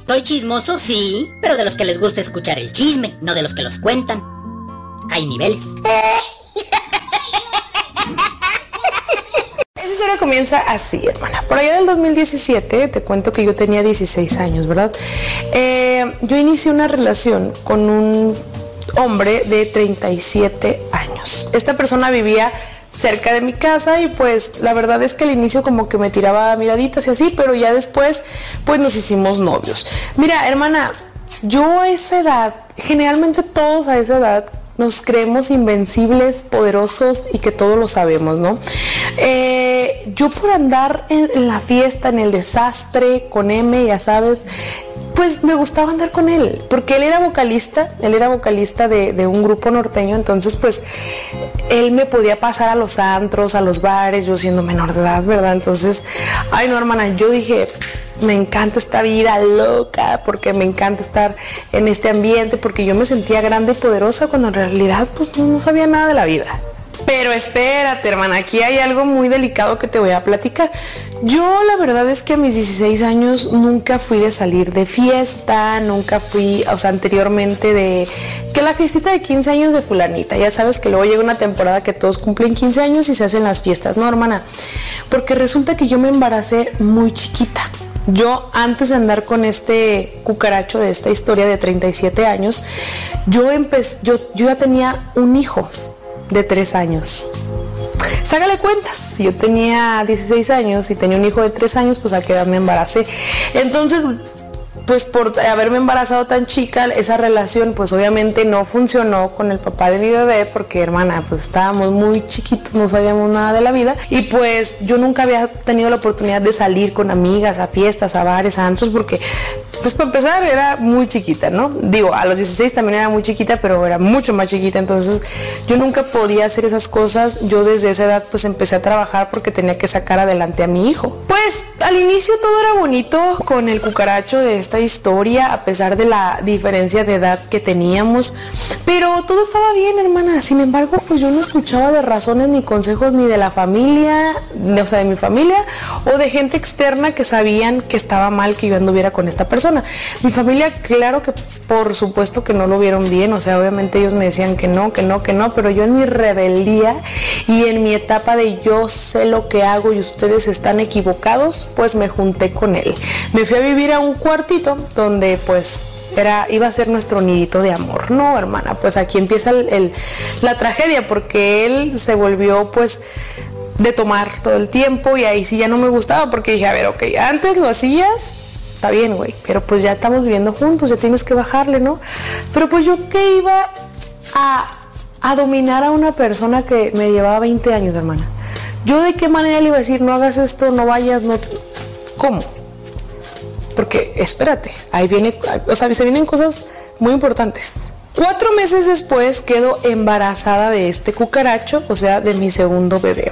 Soy chismoso, sí, pero de los que les gusta escuchar el chisme, no de los que los cuentan. Hay niveles. Esa historia comienza así, hermana. Por allá del 2017, te cuento que yo tenía 16 años, ¿verdad? Yo inicié una relación con un hombre de 37 años. Esta persona vivía cerca de mi casa y pues la verdad es que al inicio como que me tiraba miraditas y así, pero ya después pues nos hicimos novios. Mira, hermana, yo a esa edad, generalmente todos a esa edad nos creemos invencibles, poderosos y que todo lo sabemos, ¿no? Yo por andar en la fiesta, en el desastre, con M, ya sabes, pues me gustaba andar con él, porque él era vocalista de un grupo norteño, entonces pues él me podía pasar a los antros, a los bares, yo siendo menor de edad, ¿verdad? Entonces, ay no, hermana, yo dije, me encanta esta vida loca, porque me encanta estar en este ambiente, porque yo me sentía grande y poderosa cuando en realidad pues no sabía nada de la vida. Pero espérate, hermana, aquí hay algo muy delicado que te voy a platicar. Yo la verdad es que a mis 16 años nunca fui de salir de fiesta, nunca fui, o sea, anteriormente de que la fiestita de 15 años de fulanita, ya sabes que luego llega una temporada que todos cumplen 15 años y se hacen las fiestas, ¿no, hermana? Porque resulta que yo me embaracé muy chiquita. Yo, antes de andar con este cucaracho de esta historia de 37 años, yo ya tenía un hijo de 3 años. Sácale cuentas, si yo tenía 16 años y tenía un hijo de 3 años, pues a qué edad me embaracé. Entonces, pues por haberme embarazado tan chica, esa relación pues obviamente no funcionó con el papá de mi bebé, porque hermana, pues estábamos muy chiquitos, no sabíamos nada de la vida, y pues yo nunca había tenido la oportunidad de salir con amigas a fiestas, a bares, a antros, porque pues para empezar era muy chiquita, ¿no? Digo, a los 16 también era muy chiquita, pero era mucho más chiquita, entonces yo nunca podía hacer esas cosas. Yo desde esa edad pues empecé a trabajar porque tenía que sacar adelante a mi hijo. Pues al inicio todo era bonito con el cucaracho de esta historia, a pesar de la diferencia de edad que teníamos, pero todo estaba bien, hermana. Sin embargo, pues yo no escuchaba de razones ni consejos ni de la familia, o sea, de mi familia, o de gente externa que sabían que estaba mal que yo anduviera con esta persona. Mi familia, claro que por supuesto que no lo vieron bien, o sea, obviamente ellos me decían que no, pero yo en mi rebeldía y en mi etapa de yo sé lo que hago y ustedes están equivocados, pues me junté con él. Me fui a vivir a un cuartito donde pues iba a ser nuestro nidito de amor. No, hermana, pues aquí empieza la tragedia, porque él se volvió pues de tomar todo el tiempo y ahí sí ya no me gustaba, porque dije, a ver, ok, antes lo hacías, está bien, güey, pero pues ya estamos viviendo juntos, ya tienes que bajarle, ¿no? Pero pues yo que iba a dominar a una persona que me llevaba 20 años, hermana. Yo de qué manera le iba a decir, no hagas esto, no vayas, no... ¿Cómo? Porque, espérate, ahí viene, o sea, se vienen cosas muy importantes. 4 meses después quedo embarazada de este cucaracho, o sea, de mi segundo bebé.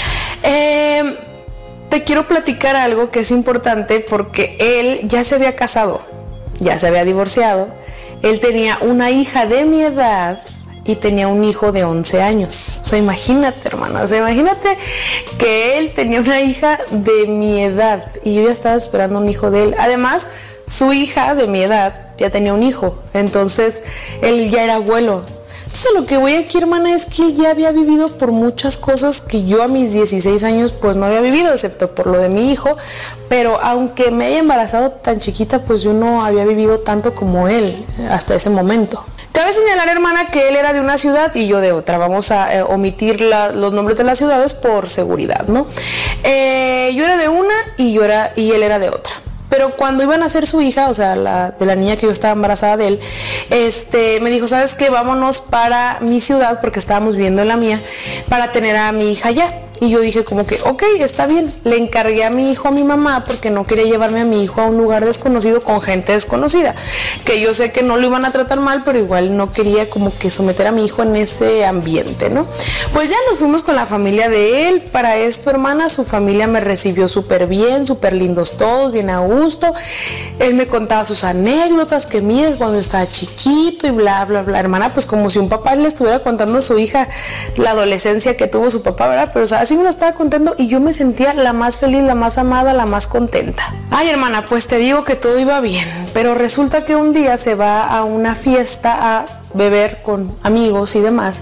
Te quiero platicar algo que es importante, porque él ya se había casado, ya se había divorciado, él tenía una hija de mi edad y tenía un hijo de 11 años. O sea, imagínate, hermana, o sea, imagínate que él tenía una hija de mi edad y yo ya estaba esperando un hijo de él. Además, su hija de mi edad ya tenía un hijo, entonces él ya era abuelo. Entonces lo que voy aquí, hermana, es que él ya había vivido por muchas cosas que yo a mis 16 años pues no había vivido, excepto por lo de mi hijo, pero aunque me haya embarazado tan chiquita, pues yo no había vivido tanto como él hasta ese momento. Cabe señalar, hermana, que él era de una ciudad y yo de otra. Vamos a omitir los nombres de las ciudades por seguridad, ¿no? Yo era de una y él era de otra. Pero cuando iban a ser su hija, o sea, de la niña que yo estaba embarazada de él, me dijo, ¿sabes qué? Vámonos para mi ciudad, porque estábamos viviendo en la mía, para tener a mi hija allá. Y yo dije como que, ok, está bien. Le encargué a mi hijo a mi mamá porque no quería llevarme a mi hijo a un lugar desconocido con gente desconocida. Que yo sé que no lo iban a tratar mal, pero igual no quería como que someter a mi hijo en ese ambiente, ¿no? Pues ya nos fuimos con la familia de él. Para esto, hermana, su familia me recibió súper bien, súper lindos todos, bien a gusto. Él me contaba sus anécdotas, que mire, cuando estaba chiquito y bla, bla, bla. Hermana, pues como si un papá le estuviera contando a su hija la adolescencia que tuvo su papá, ¿verdad? Pero, ¿sabes así me lo estaba contando y yo me sentía la más feliz, la más amada, la más contenta. Ay, hermana, pues te digo que todo iba bien, pero resulta que un día se va a una fiesta a beber con amigos y demás,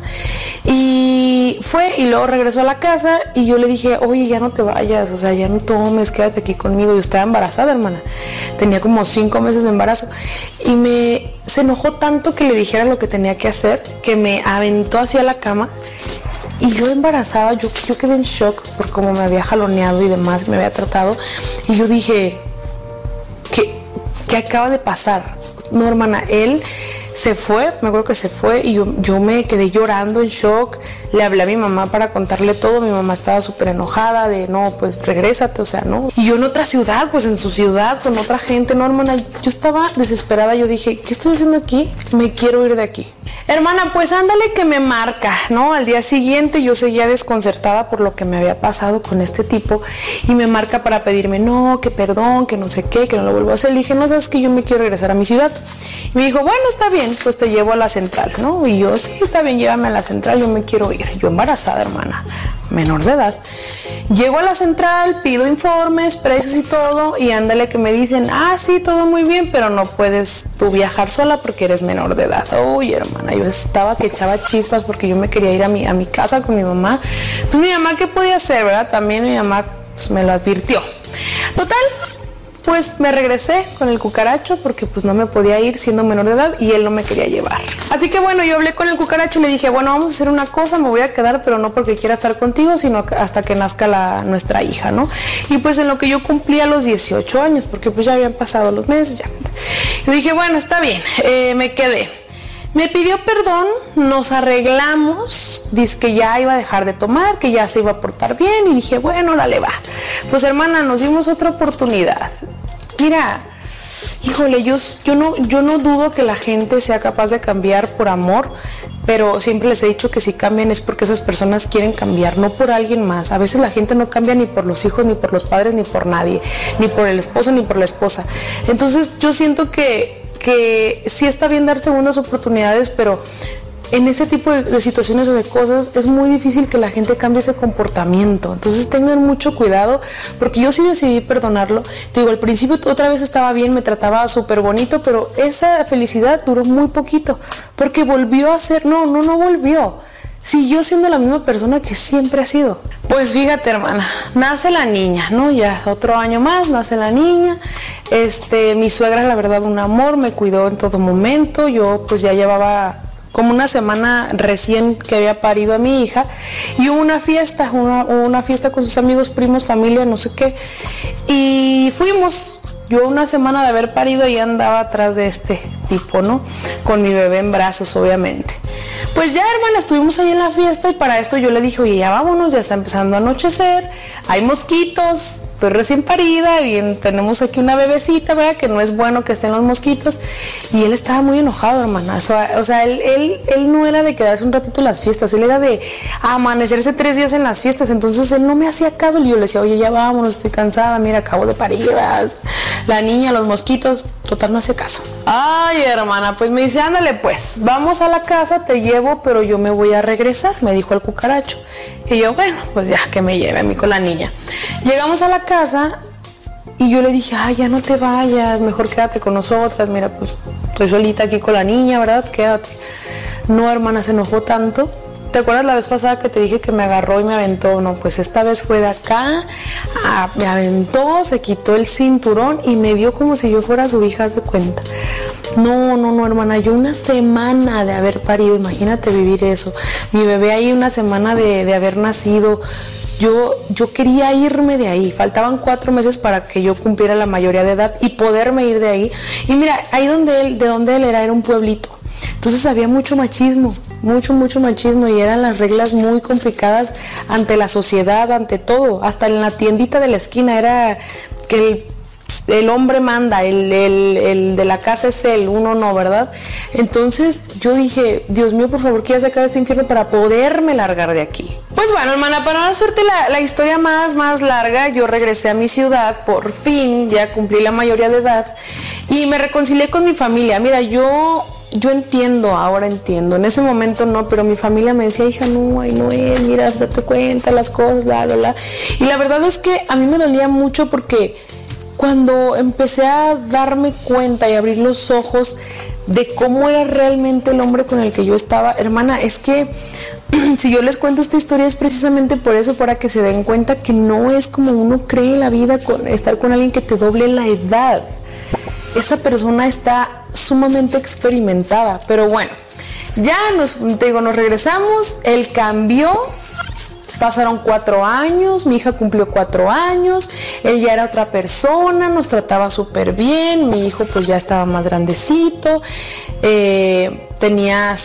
y fue y luego regresó a la casa y yo le dije, oye, ya no te vayas, o sea, ya no tomes, quédate aquí conmigo. Yo estaba embarazada, hermana, tenía como 5 meses de embarazo y se enojó tanto que le dijera lo que tenía que hacer, que me aventó hacia la cama. Y yo embarazada, yo quedé en shock por cómo me había jaloneado y demás, me había tratado. Y yo dije, ¿qué acaba de pasar? No, hermana, él se fue, me acuerdo que se fue y yo me quedé llorando en shock. Le hablé a mi mamá para contarle todo. Mi mamá estaba súper enojada de, no, pues regrésate, o sea, no. Y yo en otra ciudad, pues en su ciudad, con otra gente, no, hermana, yo estaba desesperada. Yo dije, ¿qué estoy haciendo aquí? Me quiero ir de aquí. Hermana, pues ándale que me marca, ¿no? Al día siguiente yo seguía desconcertada por lo que me había pasado con este tipo y me marca para pedirme, no, que perdón, que no sé qué, que no lo vuelvo a hacer. Le dije, no, sabes que yo me quiero regresar a mi ciudad. Y me dijo, bueno, está bien, pues te llevo a la central, ¿no? Y yo, sí, está bien, llévame a la central, yo me quiero ir. Yo embarazada, hermana, menor de edad. Llego a la central, pido informes, precios y todo, y ándale que me dicen, sí, todo muy bien, pero no puedes tú viajar sola porque eres menor de edad. Uy, hermana, yo estaba que echaba chispas porque yo me quería ir a mi casa con mi mamá. Pues mi mamá, ¿qué podía hacer, verdad? También mi mamá pues, me lo advirtió. Total, pues me regresé con el cucaracho porque pues no me podía ir siendo menor de edad y él no me quería llevar. Así que bueno, yo hablé con el cucaracho y le dije, bueno, vamos a hacer una cosa, me voy a quedar, pero no porque quiera estar contigo, sino hasta que nazca nuestra hija, ¿no? Y pues en lo que yo cumplía los 18 años, porque pues ya habían pasado los meses, ya. Yo dije, bueno, está bien, me quedé. Me pidió perdón, nos arreglamos, dice que ya iba a dejar de tomar, que ya se iba a portar bien y dije, bueno, órale, va. Pues hermana, nos dimos otra oportunidad. Mira, híjole, yo no dudo que la gente sea capaz de cambiar por amor, pero siempre les he dicho que si cambian es porque esas personas quieren cambiar, no por alguien más. A veces la gente no cambia ni por los hijos, ni por los padres, ni por nadie, ni por el esposo, ni por la esposa. Entonces yo siento que sí está bien dar segundas oportunidades, pero en ese tipo de situaciones o de cosas es muy difícil que la gente cambie ese comportamiento. Entonces tengan mucho cuidado, porque yo sí decidí perdonarlo. Te digo, al principio otra vez estaba bien, me trataba súper bonito, pero esa felicidad duró muy poquito, porque volvió a ser, no volvió. Siguió siendo la misma persona que siempre ha sido. Pues fíjate, hermana, nace la niña, ¿no? Ya otro año más, nace la niña. Mi suegra, la verdad, un amor, me cuidó en todo momento. Yo pues ya llevaba como una semana recién que había parido a mi hija. Y hubo una fiesta con sus amigos, primos, familia, no sé qué. Y fuimos. Yo una semana de haber parido y andaba atrás de este tipo, ¿no? Con mi bebé en brazos, obviamente. Pues ya, hermana, estuvimos ahí en la fiesta y para esto yo le dije, oye, ya vámonos, ya está empezando a anochecer, hay mosquitos, estoy recién parida y tenemos aquí una bebecita, ¿verdad? Que no es bueno que estén los mosquitos. Y él estaba muy enojado, hermana. O sea, él no era de quedarse un ratito en las fiestas, él era de amanecerse 3 días en las fiestas. Entonces él no me hacía caso y yo le decía, oye, ya vámonos, estoy cansada, mira, acabo de parir, ¿verdad? La niña, los mosquitos, total no hace caso. Ay, hermana, pues me dice, ándale pues, vamos a la casa, te llevo, pero yo me voy a regresar, me dijo el cucaracho. Y yo, bueno, pues ya que me lleve a mí con la niña. Llegamos a la casa y yo le dije, ay, ya no te vayas, mejor quédate con nosotras, mira, pues estoy solita aquí con la niña, ¿verdad? Quédate. No, hermana, se enojó tanto. ¿Te acuerdas la vez pasada que te dije que me agarró y me aventó? No, pues esta vez fue de acá, me aventó, se quitó el cinturón y me vio como si yo fuera su hija, haz de cuenta. No, hermana, yo una semana de haber parido, imagínate vivir eso. Mi bebé ahí una semana de haber nacido. Yo quería irme de ahí, faltaban 4 meses para que yo cumpliera la mayoría de edad y poderme ir de ahí. Y mira, ahí de donde él era un pueblito. Entonces había mucho machismo y eran las reglas muy complicadas ante la sociedad, ante todo. Hasta en la tiendita de la esquina era que el hombre manda, el de la casa es él, uno no, ¿verdad? Entonces yo dije, Dios mío, por favor, que ya se acabe este infierno para poderme largar de aquí. Pues bueno, hermana, para no hacerte la historia más larga, yo regresé a mi ciudad, por fin, ya cumplí la mayoría de edad y me reconcilié con mi familia. Mira, yo yo entiendo, ahora entiendo, en ese momento no, pero mi familia me decía, hija, no, ay, no es, mira, date cuenta las cosas, bla, bla, bla. Y la verdad es que a mí me dolía mucho porque cuando empecé a darme cuenta y abrir los ojos de cómo era realmente el hombre con el que yo estaba, hermana, es que si yo les cuento esta historia es precisamente por eso, para que se den cuenta que no es como uno cree en la vida, estar con alguien que te doble la edad. Esa persona está sumamente experimentada, pero bueno, ya nos regresamos, él cambió, pasaron 4 años, mi hija cumplió 4 años, él ya era otra persona, nos trataba súper bien, mi hijo pues ya estaba más grandecito, tenía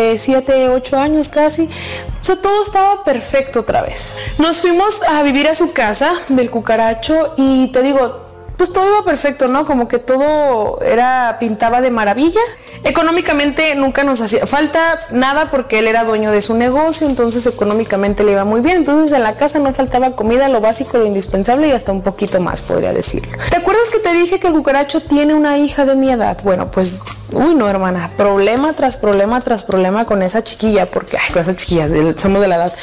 7, 8 años casi, o sea, todo estaba perfecto otra vez. Nos fuimos a vivir a su casa del Cucaracho y te digo, pues todo iba perfecto, ¿no? Como que todo pintaba de maravilla. Económicamente nunca nos hacía falta nada porque él era dueño de su negocio, entonces económicamente le iba muy bien. Entonces en la casa no faltaba comida, lo básico, lo indispensable y hasta un poquito más, podría decirlo. ¿Te acuerdas que te dije que el Cucaracho tiene una hija de mi edad? Bueno, pues, uy no, hermana, problema tras problema tras problema con esa chiquilla, porque, ay, con esa chiquilla, somos de la edad.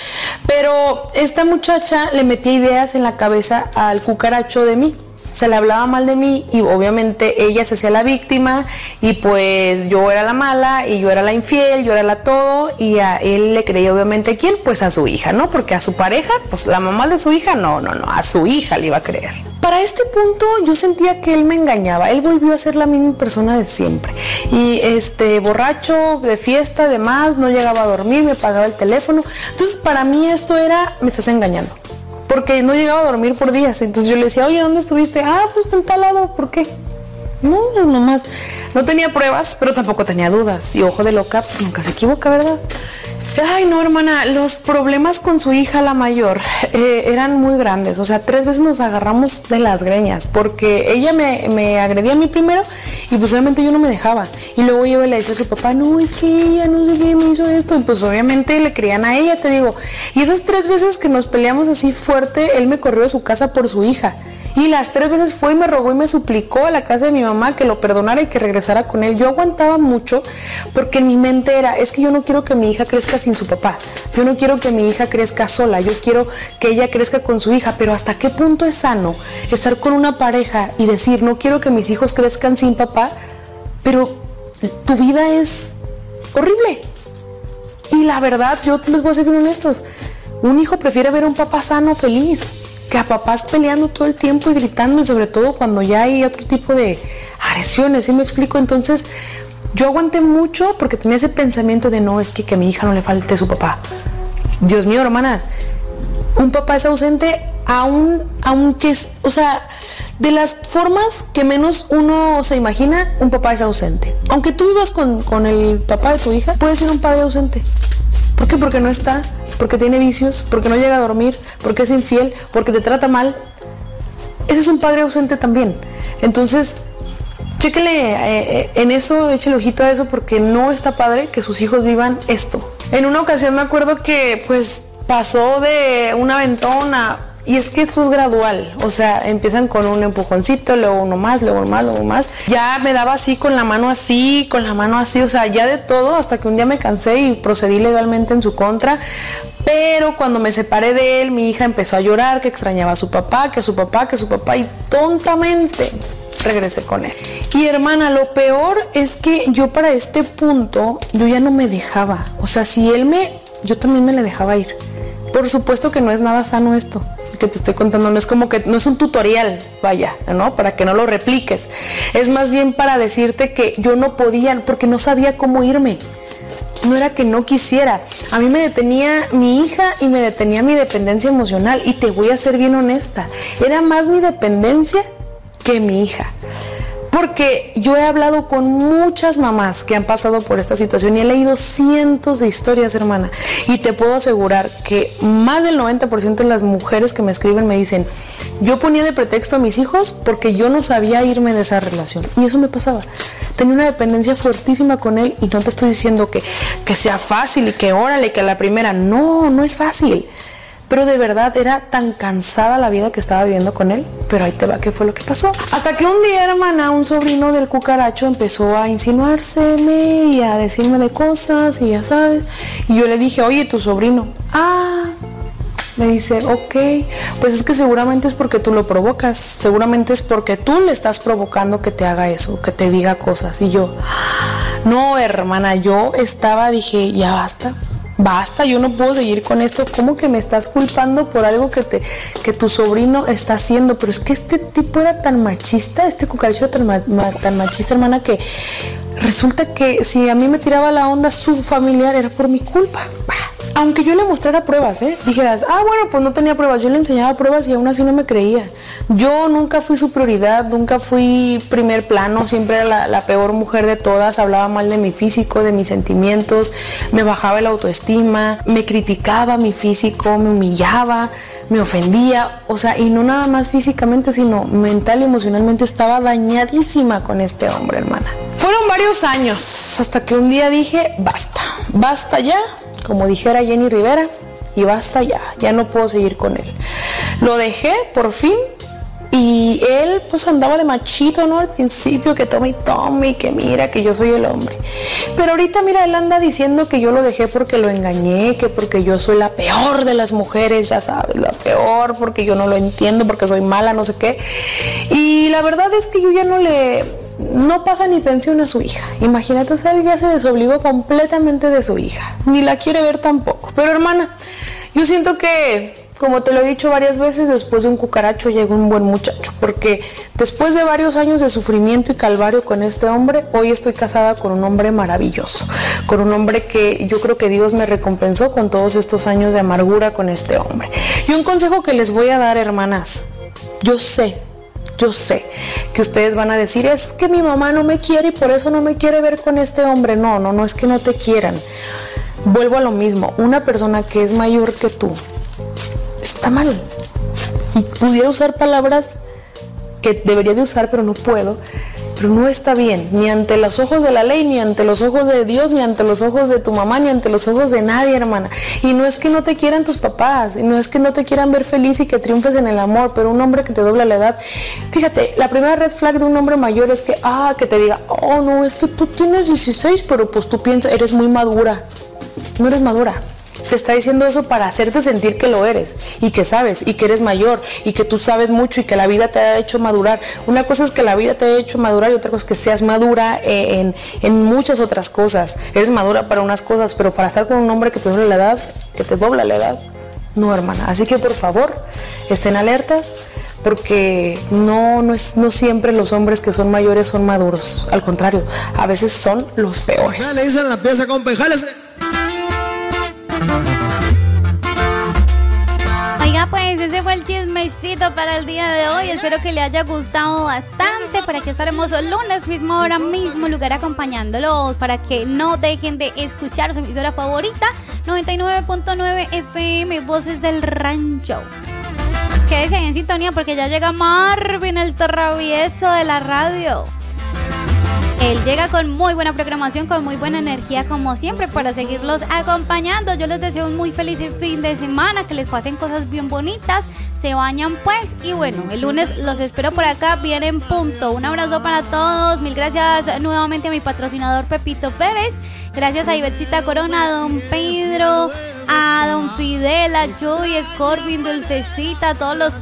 Pero esta muchacha le metía ideas en la cabeza al Cucaracho de mí. Se le hablaba mal de mí y obviamente ella se hacía la víctima y pues yo era la mala y yo era la infiel, yo era la todo y a él le creía obviamente, ¿a quién? Pues a su hija, ¿no? Porque a su pareja, pues la mamá de su hija, no, a su hija le iba a creer. Para este punto yo sentía que él me engañaba, él volvió a ser la misma persona de siempre y borracho, de fiesta, demás, no llegaba a dormir, me pagaba el teléfono, entonces para mí esto era, me estás engañando. Porque no llegaba a dormir por días. Entonces yo le decía, oye, ¿dónde estuviste? Ah, pues en tal lado, ¿por qué? No, nomás. No tenía pruebas, pero tampoco tenía dudas. Y ojo de loca, pues nunca se equivoca, ¿verdad? Ay, no, hermana, los problemas con su hija, la mayor, eran muy grandes. O sea, 3 veces nos agarramos de las greñas, porque ella me agredía a mí primero y pues obviamente yo no me dejaba. Y luego yo le decía a su papá, no, es que ella no sé qué me hizo esto. Y pues obviamente le creían a ella, te digo. Y esas 3 veces que nos peleamos así fuerte, él me corrió de su casa por su hija. Y las 3 veces fue y me rogó y me suplicó a la casa de mi mamá que lo perdonara y que regresara con él. Yo aguantaba mucho porque en mi mente era, es que yo no quiero que mi hija crezca sin su papá. Yo no quiero que mi hija crezca sola. Yo quiero que ella crezca con su hija. Pero ¿hasta qué punto es sano estar con una pareja y decir, no quiero que mis hijos crezcan sin papá, pero tu vida es horrible? Y la verdad, yo les voy a ser bien honestos. Un hijo prefiere ver a un papá sano, feliz, que a papás peleando todo el tiempo y gritando, y sobre todo cuando ya hay otro tipo de agresiones, ¿sí me explico? Entonces, yo aguanté mucho porque tenía ese pensamiento de no, es que a mi hija no le falte su papá. Dios mío, hermanas, un papá es ausente aunque, o sea, de las formas que menos uno se imagina, un papá es ausente. Aunque tú vivas con el papá de tu hija, puede ser un padre ausente. ¿Por qué? Porque no está, porque tiene vicios, porque no llega a dormir, porque es infiel, porque te trata mal. Ese es un padre ausente también. Entonces, chéquele en eso, échale ojito a eso, porque no está padre que sus hijos vivan esto. En una ocasión me acuerdo que pues pasó de un aventón a... Y es que esto es gradual, o sea, empiezan con un empujoncito, luego uno más, luego más, luego más. Ya me daba así, con la mano así, o sea, ya de todo, hasta que un día me cansé y procedí legalmente en su contra. Pero cuando me separé de él, mi hija empezó a llorar, que extrañaba a su papá, que su papá, y tontamente regresé con él. Y hermana, lo peor es que yo para este punto, yo ya no me dejaba. O sea, yo también me le dejaba ir. Por supuesto que no es nada sano esto que te estoy contando, no es como que, no es un tutorial, vaya, ¿no? Para que no lo repliques. Es más bien para decirte que yo no podía, porque no sabía cómo irme. No era que no quisiera. A mí me detenía mi hija y me detenía mi dependencia emocional. Y te voy a ser bien honesta, era más mi dependencia que mi hija. Porque yo he hablado con muchas mamás que han pasado por esta situación y he leído cientos de historias, hermana. Y te puedo asegurar que más del 90% de las mujeres que me escriben me dicen, yo ponía de pretexto a mis hijos porque yo no sabía irme de esa relación. Y eso me pasaba. Tenía una dependencia fuertísima con él y no te estoy diciendo que sea fácil y que órale, que a la primera. No, no es fácil. pero de verdad era tan cansada la vida que estaba viviendo con él. Pero ahí te va, ¿qué fue lo que pasó? Hasta que un día, hermana, un sobrino del cucaracho empezó a insinuárseme y a decirme de cosas y ya sabes. Y yo le dije, oye, tu sobrino. Me dice, ok, pues es que seguramente es porque tú lo provocas, seguramente es porque tú le estás provocando que te haga eso, que te diga cosas. Y yo, no, hermana, dije, ya basta, yo no puedo seguir con esto. ¿Cómo que me estás culpando por algo que tu sobrino está haciendo? Pero es que este tipo era tan machista, este cucaracho era tan machista, hermana, que resulta que si a mí me tiraba la onda su familiar era por mi culpa. Aunque yo le mostrara pruebas, dijeras, bueno, pues no tenía pruebas, yo le enseñaba pruebas y aún así no me creía. Yo nunca fui su prioridad, nunca fui primer plano, siempre era la peor mujer de todas, hablaba mal de mi físico, de mis sentimientos, me bajaba la autoestima, me criticaba mi físico, me humillaba, me ofendía, o sea, y no nada más físicamente, sino mental y emocionalmente estaba dañadísima con este hombre, hermana. Fueron varios años, hasta que un día dije, basta ya. Como dijera Jenny Rivera, y basta ya no puedo seguir con él. Lo dejé por fin y él pues andaba de machito, ¿no? Al principio que tome y tome y que mira que yo soy el hombre. Pero ahorita mira, él anda diciendo que yo lo dejé porque lo engañé, que porque yo soy la peor de las mujeres, ya sabes, la peor, porque yo no lo entiendo, porque soy mala, no sé qué. Y la verdad es que yo ya no pasa ni pensión a su hija. Imagínate, o sea, él ya se desobligó completamente de su hija. Ni la quiere ver tampoco. Pero hermana, yo siento que, como te lo he dicho varias veces, después de un cucaracho llega un buen muchacho. Porque después de varios años de sufrimiento y calvario con este hombre, hoy estoy casada con un hombre maravilloso. Con un hombre que yo creo que Dios me recompensó con todos estos años de amargura con este hombre. Y un consejo que les voy a dar, hermanas. Yo sé que ustedes van a decir, es que mi mamá no me quiere y por eso no me quiere ver con este hombre. No es que no te quieran. Vuelvo a lo mismo, una persona que es mayor que tú está mal. Y pudiera usar palabras que debería de usar, pero no puedo. Pero no está bien, ni ante los ojos de la ley, ni ante los ojos de Dios, ni ante los ojos de tu mamá, ni ante los ojos de nadie, hermana. Y no es que no te quieran tus papás, y no es que no te quieran ver feliz y que triunfes en el amor, pero un hombre que te dobla la edad. Fíjate, la primera red flag de un hombre mayor es que te diga, no, es que tú tienes 16, pero pues tú piensas, eres muy madura. No eres madura. Te está diciendo eso para hacerte sentir que lo eres y que sabes y que eres mayor y que tú sabes mucho y que la vida te ha hecho madurar. Una cosa es que la vida te ha hecho madurar y otra cosa es que seas madura en muchas otras cosas. Eres madura para unas cosas, pero para estar con un hombre que te dobla la edad, no, hermana. Así que por favor, estén alertas porque no siempre los hombres que son mayores son maduros. Al contrario, a veces son los peores. Le dicen la pieza, compa, jálese. Oiga, pues ese fue el chismecito para el día de hoy. Espero que le haya gustado bastante. Por aquí estaremos el lunes, mismo hora, mismo lugar, acompañándolos para que no dejen de escuchar su emisora favorita, 99.9 FM, Voces del Rancho. Quédese en sintonía porque ya llega Marvin, el travieso de la radio. Él llega con muy buena programación, con muy buena energía como siempre para seguirlos acompañando. Yo les deseo un muy feliz fin de semana, que les pasen cosas bien bonitas, se bañan pues y bueno, el lunes los espero por acá bien en punto. Un abrazo para todos, mil gracias nuevamente a mi patrocinador Pepito Pérez, gracias a Ivetsita Corona, a don Pedro, a don Fidel, a Joy, Scorpion, Dulcecita, a todos los